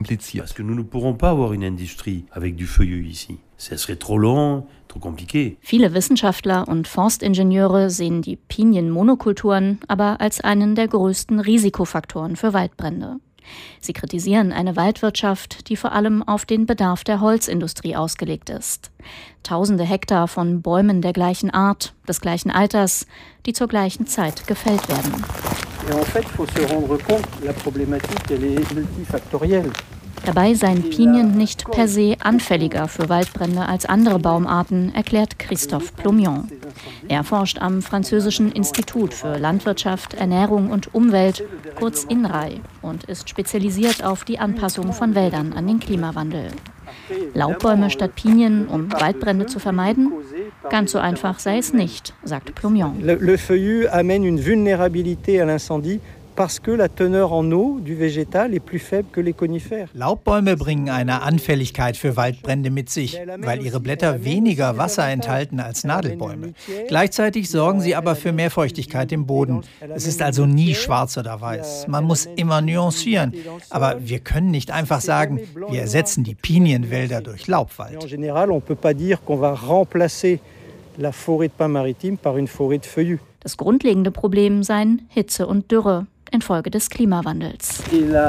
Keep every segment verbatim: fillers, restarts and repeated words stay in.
kompliziert. Parce que nous ne pourrons pas avoir une industrie avec du feuillu ici. Ce serait trop long, trop compliqué. Viele Wissenschaftler und Forstingenieure sehen die Pinienmonokulturen aber als einen der größten Risikofaktoren für Waldbrände. Sie kritisieren eine Waldwirtschaft, die vor allem auf den Bedarf der Holzindustrie ausgelegt ist. Tausende Hektar von Bäumen der gleichen Art, des gleichen Alters, die zur gleichen Zeit gefällt werden. Dabei seien Pinien nicht per se anfälliger für Waldbrände als andere Baumarten, erklärt Christophe Plomion. Er forscht am französischen Institut für Landwirtschaft, Ernährung und Umwelt, kurz INRAE, und ist spezialisiert auf die Anpassung von Wäldern an den Klimawandel. Laubbäume statt Pinien, um Waldbrände zu vermeiden? Ganz so einfach sei es nicht, sagt Plomion. Le, le feuillu amène une vulnérabilité à l'incendie. Parce que la teneur en eau du végétal est plus faible que les conifères. Laubbäume bringen eine Anfälligkeit für Waldbrände mit sich, weil ihre Blätter weniger Wasser enthalten als Nadelbäume. Gleichzeitig sorgen sie aber für mehr Feuchtigkeit im Boden. Es ist also nie schwarz oder weiß. Man muss immer nuancieren. Aber wir können nicht einfach sagen, wir ersetzen die Pinienwälder durch Laubwald. En général, on peut pas dire qu'on va remplacer la forêt de pin maritime par une forêt de feuillus. Das grundlegende Problem seien Hitze und Dürre infolge des Klimawandels.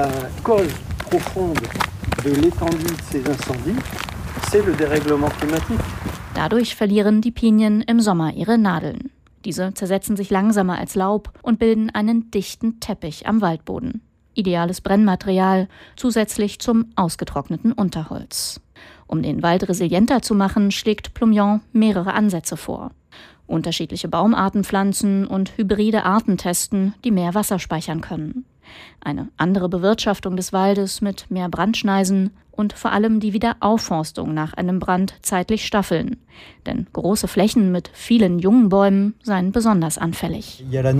Dadurch verlieren die Pinien im Sommer ihre Nadeln. Diese zersetzen sich langsamer als Laub und bilden einen dichten Teppich am Waldboden. Ideales Brennmaterial, zusätzlich zum ausgetrockneten Unterholz. Um den Wald resilienter zu machen, schlägt Plomion mehrere Ansätze vor. Unterschiedliche Baumarten pflanzen und hybride Arten testen, die mehr Wasser speichern können. Eine andere Bewirtschaftung des Waldes mit mehr Brandschneisen und vor allem die Wiederaufforstung nach einem Brand zeitlich staffeln. Denn große Flächen mit vielen jungen Bäumen seien besonders anfällig. Wir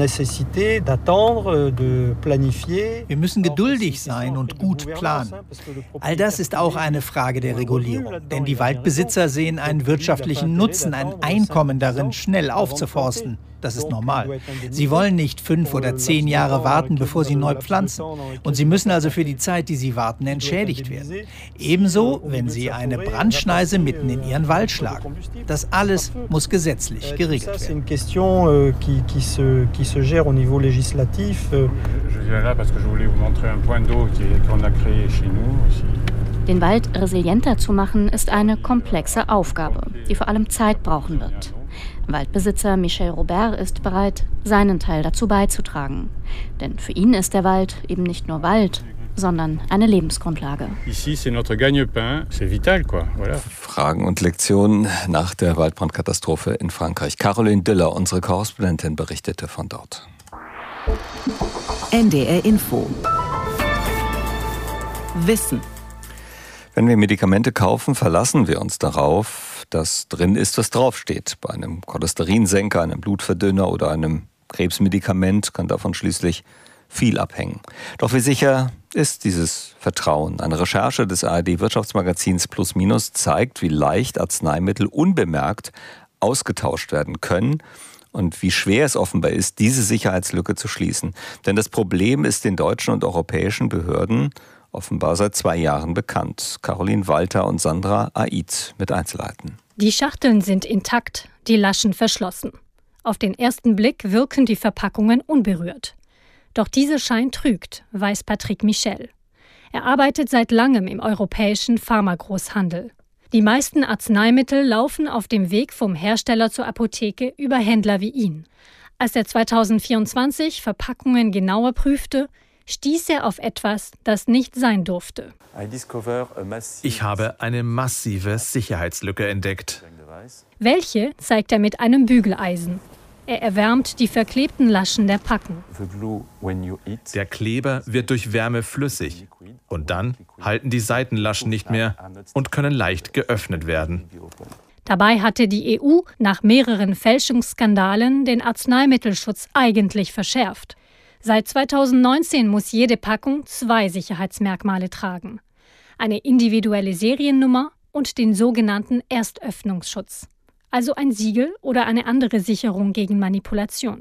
müssen geduldig sein und gut planen. All das ist auch eine Frage der Regulierung. Denn die Waldbesitzer sehen einen wirtschaftlichen Nutzen, ein Einkommen darin, schnell aufzuforsten. Das ist normal. Sie wollen nicht fünf oder zehn Jahre warten, bevor sie neu pflanzen. Und sie müssen also für die Zeit, die sie warten, entschädigt werden. Ebenso, wenn sie eine Brandschneise mitten in ihren Wald schlagen. Das alles muss gesetzlich geregelt werden. Den Wald resilienter zu machen, ist eine komplexe Aufgabe, die vor allem Zeit brauchen wird. Waldbesitzer Michel Robert ist bereit, seinen Teil dazu beizutragen. Denn für ihn ist der Wald eben nicht nur Wald, sondern eine Lebensgrundlage. Fragen und Lektionen nach der Waldbrandkatastrophe in Frankreich. Caroline Düller, unsere Korrespondentin, berichtete von dort. N D R Info. Wissen. Wenn wir Medikamente kaufen, verlassen wir uns darauf, dass drin ist, was draufsteht. Bei einem Cholesterinsenker, einem Blutverdünner oder einem Krebsmedikament kann davon schließlich viel abhängen. Doch wie sicher ist dieses Vertrauen? Eine Recherche des A R D-Wirtschaftsmagazins Plus Minus zeigt, wie leicht Arzneimittel unbemerkt ausgetauscht werden können und wie schwer es offenbar ist, diese Sicherheitslücke zu schließen. Denn das Problem ist den deutschen und europäischen Behörden offenbar seit zwei Jahren bekannt. Caroline Walter und Sandra Aid mit Einzelheiten. Die Schachteln sind intakt, die Laschen verschlossen. Auf den ersten Blick wirken die Verpackungen unberührt. Doch dieser Schein trügt, weiß Patrick Michel. Er arbeitet seit langem im europäischen Pharmagroßhandel. Die meisten Arzneimittel laufen auf dem Weg vom Hersteller zur Apotheke über Händler wie ihn. Als er zweitausendvierundzwanzig Verpackungen genauer prüfte, stieß er auf etwas, das nicht sein durfte. Ich habe eine massive Sicherheitslücke entdeckt. Welche zeigt er mit einem Bügeleisen. Er erwärmt die verklebten Laschen der Packen. Der Kleber wird durch Wärme flüssig. Und dann halten die Seitenlaschen nicht mehr und können leicht geöffnet werden. Dabei hatte die E U nach mehreren Fälschungsskandalen den Arzneimittelschutz eigentlich verschärft. Seit zweitausendneunzehn muss jede Packung zwei Sicherheitsmerkmale tragen. Eine individuelle Seriennummer und den sogenannten Erstöffnungsschutz. Also ein Siegel oder eine andere Sicherung gegen Manipulation.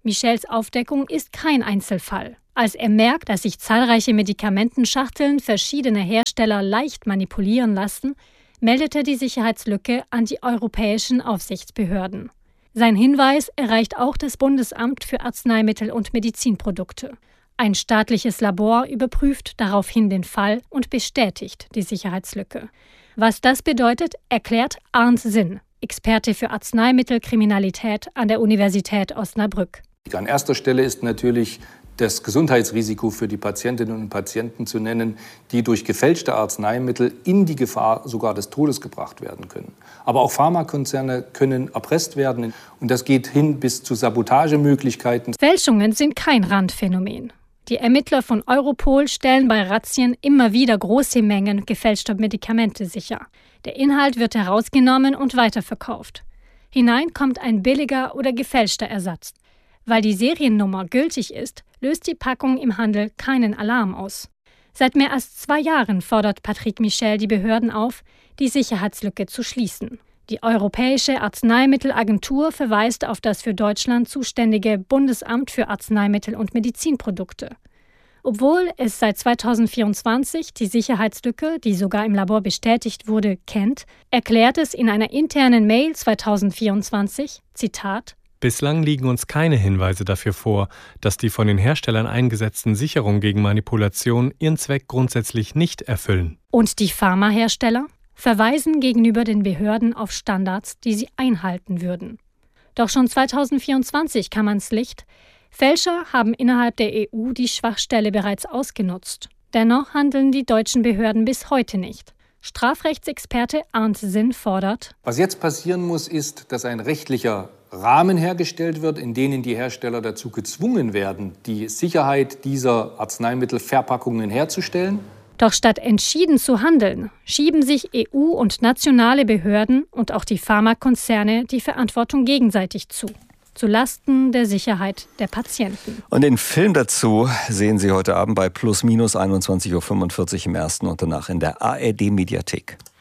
Michels Aufdeckung ist kein Einzelfall. Als er merkt, dass sich zahlreiche Medikamentenschachteln verschiedener Hersteller leicht manipulieren lassen, meldet er die Sicherheitslücke an die europäischen Aufsichtsbehörden. Sein Hinweis erreicht auch das Bundesamt für Arzneimittel und Medizinprodukte. Ein staatliches Labor überprüft daraufhin den Fall und bestätigt die Sicherheitslücke. Was das bedeutet, erklärt Arndt Sinn, Experte für Arzneimittelkriminalität an der Universität Osnabrück. An erster Stelle ist natürlich das Gesundheitsrisiko für die Patientinnen und Patienten zu nennen, die durch gefälschte Arzneimittel in die Gefahr sogar des Todes gebracht werden können. Aber auch Pharmakonzerne können erpresst werden und das geht hin bis zu Sabotagemöglichkeiten. Fälschungen sind kein Randphänomen. Die Ermittler von Europol stellen bei Razzien immer wieder große Mengen gefälschter Medikamente sicher. Der Inhalt wird herausgenommen und weiterverkauft. Hinein kommt ein billiger oder gefälschter Ersatz. Weil die Seriennummer gültig ist, löst die Packung im Handel keinen Alarm aus. Seit mehr als zwei Jahren fordert Patrick Michel die Behörden auf, die Sicherheitslücke zu schließen. Die Europäische Arzneimittelagentur verweist auf das für Deutschland zuständige Bundesamt für Arzneimittel und Medizinprodukte. Obwohl es seit zweitausendvierundzwanzig die Sicherheitslücke, die sogar im Labor bestätigt wurde, kennt, erklärt es in einer internen Mail zweitausendvierundzwanzig, Zitat: Bislang liegen uns keine Hinweise dafür vor, dass die von den Herstellern eingesetzten Sicherungen gegen Manipulation ihren Zweck grundsätzlich nicht erfüllen. Und die Pharmahersteller verweisen gegenüber den Behörden auf Standards, die sie einhalten würden. Doch schon zweitausendvierundzwanzig kam ans Licht, Fälscher haben innerhalb der E U die Schwachstelle bereits ausgenutzt. Dennoch handeln die deutschen Behörden bis heute nicht. Strafrechtsexperte Arndt Sinn fordert: Was jetzt passieren muss, ist, dass ein rechtlicher Rahmen hergestellt wird, in denen die Hersteller dazu gezwungen werden, die Sicherheit dieser Arzneimittelverpackungen herzustellen. Doch statt entschieden zu handeln, schieben sich E U- und nationale Behörden und auch die Pharmakonzerne die Verantwortung gegenseitig zu, zu Lasten der Sicherheit der Patienten. Und den Film dazu sehen Sie heute Abend bei plus minus einundzwanzig Uhr fünfundvierzig im Ersten und danach in der A R D-Mediathek.